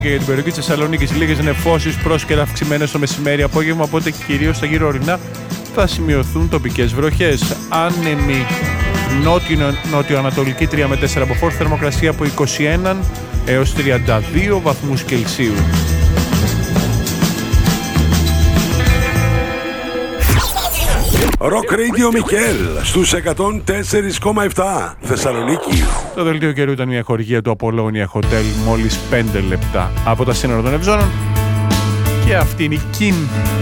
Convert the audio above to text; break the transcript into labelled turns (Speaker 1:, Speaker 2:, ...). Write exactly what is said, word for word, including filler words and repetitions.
Speaker 1: Και για την περιοχή της Θεσσαλονίκης λίγες νεφώσεις πρόσκαιρα αυξημένες το μεσημέρι απόγευμα, οπότε κυρίως στα γύρω ορεινά θα σημειωθούν τοπικές βροχές. Άνεμη νότιο, νότιο-ανατολική τρία με τέσσερα από φόρ, θερμοκρασία από είκοσι ένα έως τριάντα δύο βαθμούς Κελσίου.
Speaker 2: Rock Radio Μικέλ στους εκατόν τέσσερα κόμμα επτά Θεσσαλονίκη.
Speaker 1: Το δελτίο καιρού ήταν μια χορηγία του Apollonia Hotel μόλις πέντε λεπτά από τα σύνορα των Ευζώνων. Και αυτή είναι η Κιν.